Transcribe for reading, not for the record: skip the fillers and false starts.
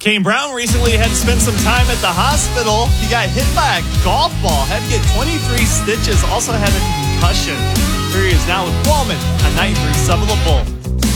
Kane Brown recently had to spend some time at the hospital. He got hit by a golf ball, had to get 23 stitches, also had a concussion. Here he is now with Wallman on 93 Sub of the Bull.